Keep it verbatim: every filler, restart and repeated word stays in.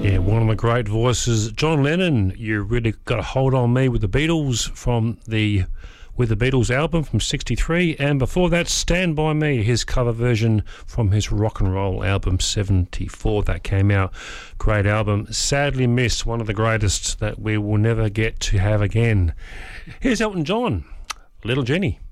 Yeah, one of the great voices, John Lennon. You really got a hold on me with the Beatles from the with the Beatles album from sixty-three, and before that, Stand By Me, his cover version from his rock and roll album seventy-four that came out. Great album, sadly missed, one of the greatest that we will never get to have again. Here's Elton John, Little Jenny.